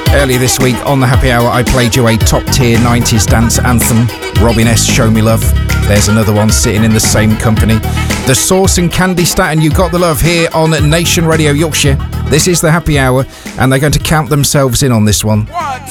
Earlier this week on the Happy Hour, I played you a top-tier 90s dance anthem, Robin S. Show Me Love. There's another one sitting in the same company. The Source and Candy Statin, You Got the Love, here on Nation Radio Yorkshire. This is the Happy Hour, and they're going to count themselves in on this one.